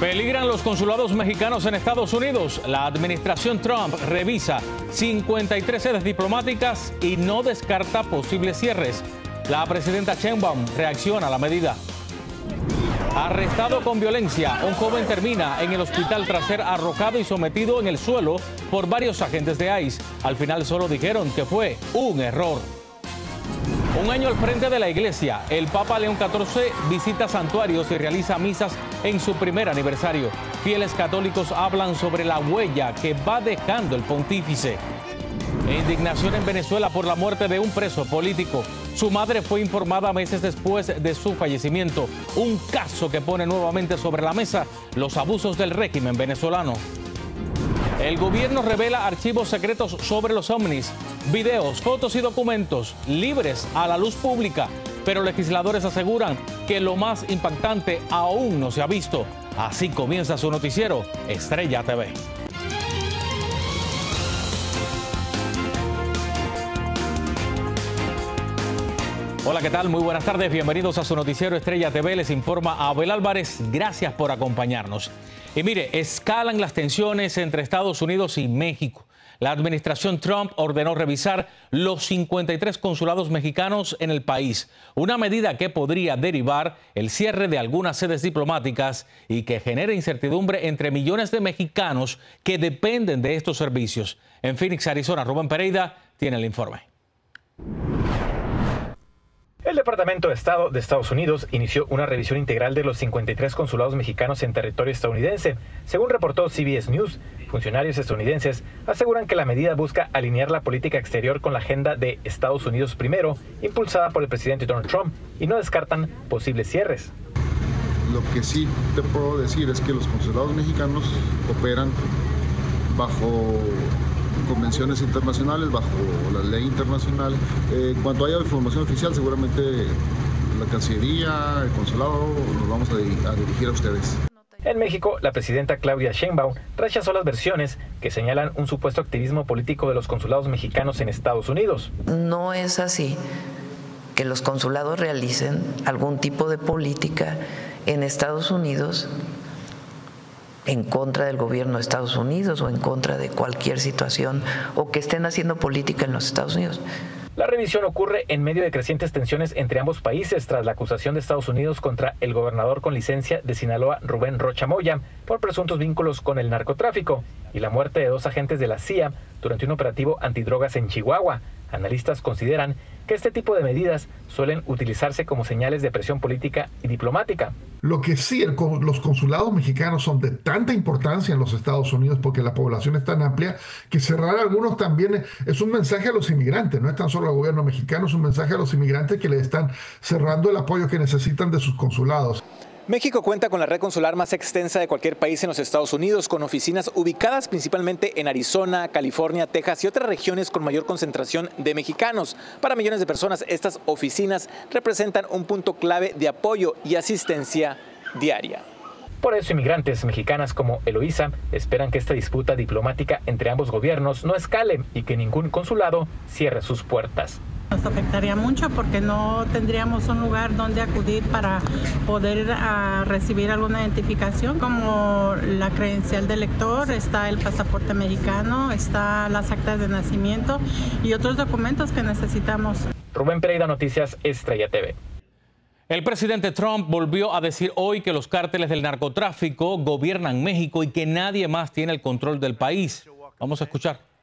Peligran los consulados mexicanos en Estados Unidos. La administración Trump revisa 53 sedes diplomáticas y no descarta posibles cierres. La presidenta Sheinbaum reacciona a la medida. Arrestado con violencia, un joven termina en el hospital tras ser arrojado y sometido en el suelo por varios agentes de ICE. Al final solo dijeron que fue un error. Un año al frente de la iglesia, el Papa León XIV visita santuarios y realiza misas en su primer aniversario. Fieles católicos hablan sobre la huella que va dejando el pontífice. Indignación en Venezuela por la muerte de un preso político. Su madre fue informada meses después de su fallecimiento. Un caso que pone nuevamente sobre la mesa los abusos del régimen venezolano. El gobierno revela archivos secretos sobre los ovnis, videos, fotos y documentos libres a la luz pública, pero legisladores aseguran que lo más impactante aún no se ha visto. Así comienza su noticiero Estrella TV. Hola, ¿qué tal? Muy buenas tardes, bienvenidos a su noticiero Estrella TV. Les informa Abel Álvarez, gracias por acompañarnos. Y mire, escalan las tensiones entre Estados Unidos y México. La administración Trump ordenó revisar los 53 consulados mexicanos en el país, una medida que podría derivar el cierre de algunas sedes diplomáticas y que genere incertidumbre entre millones de mexicanos que dependen de estos servicios. En Phoenix, Arizona, Rubén Pereira tiene el informe. El Departamento de Estado de Estados Unidos inició una revisión integral de los 53 consulados mexicanos en territorio estadounidense. Según reportó CBS News, funcionarios estadounidenses aseguran que la medida busca alinear la política exterior con la agenda de Estados Unidos primero, impulsada por el presidente Donald Trump, y no descartan posibles cierres. Lo que sí te puedo decir es que los consulados mexicanos operan bajo convenciones internacionales, bajo la ley internacional. Cuando haya información oficial, seguramente la Cancillería, el consulado, nos vamos a dirigir a ustedes. En México, la presidenta Claudia Sheinbaum rechazó las versiones que señalan un supuesto activismo político de los consulados mexicanos en Estados Unidos. No es así que los consulados realicen algún tipo de política en Estados Unidos en contra del gobierno de Estados Unidos o en contra de cualquier situación o que estén haciendo política en los Estados Unidos. La revisión ocurre en medio de crecientes tensiones entre ambos países tras la acusación de Estados Unidos contra el gobernador con licencia de Sinaloa, Rubén Rocha Moya, por presuntos vínculos con el narcotráfico y la muerte de 2 agentes de la CIA durante un operativo antidrogas en Chihuahua. Analistas consideran que este tipo de medidas suelen utilizarse como señales de presión política y diplomática. Lo que sí, los consulados mexicanos son de tanta importancia en los Estados Unidos porque la población es tan amplia que cerrar algunos también es un mensaje a los inmigrantes, no es tan solo al gobierno mexicano, es un mensaje a los inmigrantes que le están cerrando el apoyo que necesitan de sus consulados. México cuenta con la red consular más extensa de cualquier país en los Estados Unidos, con oficinas ubicadas principalmente en Arizona, California, Texas y otras regiones con mayor concentración de mexicanos. Para millones de personas, estas oficinas representan un punto clave de apoyo y asistencia diaria. Por eso, inmigrantes mexicanas como Eloísa esperan que esta disputa diplomática entre ambos gobiernos no escale y que ningún consulado cierre sus puertas. Nos afectaría mucho porque no tendríamos un lugar donde acudir para poder recibir alguna identificación como la credencial de lector, está el pasaporte mexicano, está las actas de nacimiento y otros documentos que necesitamos. Rubén Pereira, Noticias Estrella TV. El presidente Trump volvió a decir hoy que los cárteles del narcotráfico gobiernan México y que nadie más tiene el control del país. Vamos a escuchar.